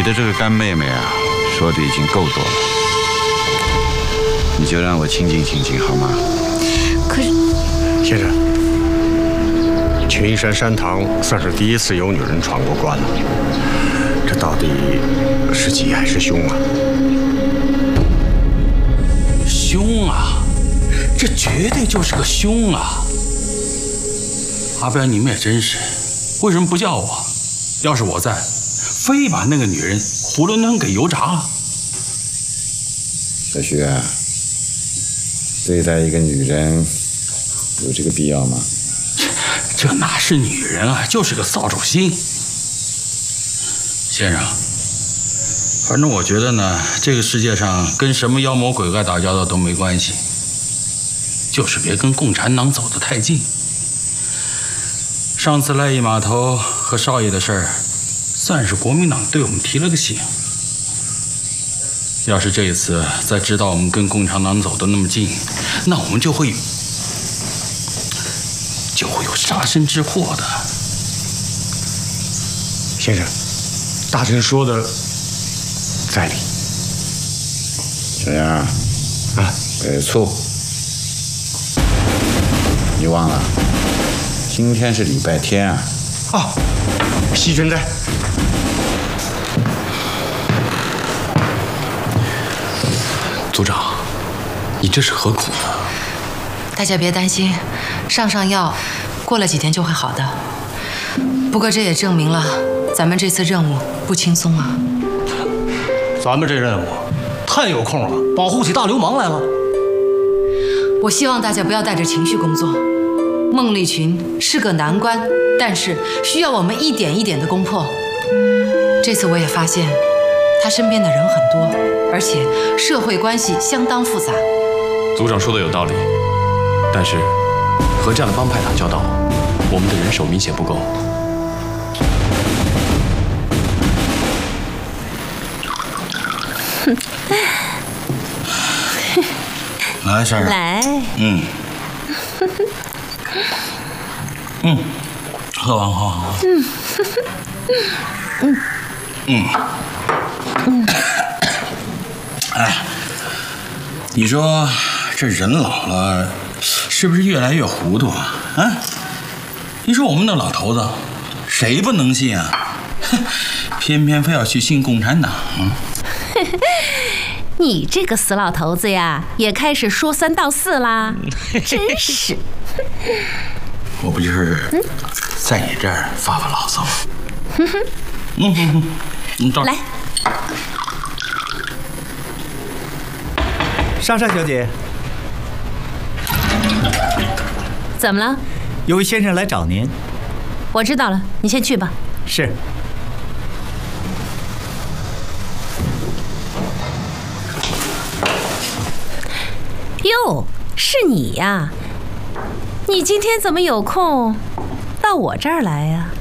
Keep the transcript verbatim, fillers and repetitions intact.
的这个干妹妹啊，说的已经够多了，你就让我清静清静好吗？ 可是， 先生，群山山堂算是第一次有女人闯过关了，这到底是吉还是凶啊？ 凶啊！这绝对就是个凶啊！阿彪，你们也真是，为什么不叫我？要是我在，非把那个女人囫囵吞给油炸了。 小徐啊，对待一个女人有这个必要吗？ 这哪是女人啊，就是个扫帚星。先生，反正我觉得呢，这个世界上跟什么妖魔鬼怪打交道都没关系，就是别跟共产党走得太近。上次赖义码头和少爷的事儿，算是国民党对我们提了个醒。要是这一次再知道我们跟共产党走得那么近，那我们就会就会有杀身之祸的。 先生，大臣说的在理。 小杨啊，别醋，你忘了，今天是礼拜天啊。 啊，西真在。 组长，你这是何苦呢？ 大家别担心，上上药，过了几天就会好的。不过这也证明了咱们这次任务不轻松啊。 咱们这任务太有空了，保护起大流氓来了。 我希望大家不要带着情绪工作。孟丽群是个难关，但是需要我们一点一点的攻破。这次我也发现，他身边的人很多，而且社会关系相当复杂。 组长说的有道理，但是和这样的帮派打交道，我们的人手明显不够。 来，珊珊。 来。 嗯。嗯，喝完喝完喝完。嗯。嗯。嗯。嗯。哎，你说这人老了，是不是越来越糊涂啊？啊？你说我们那老头子，谁不能信啊？偏偏非要去信共产党。 你这个死老头子呀，也开始说三道四啦，真是。 我不就是在你这儿发发牢骚吗？嗯嗯嗯，你到来。 莎莎小姐， 怎么了？ 有位先生来找您。 我知道了，你先去吧。 是。 哟，是你呀？你今天怎么有空到我这儿来呀？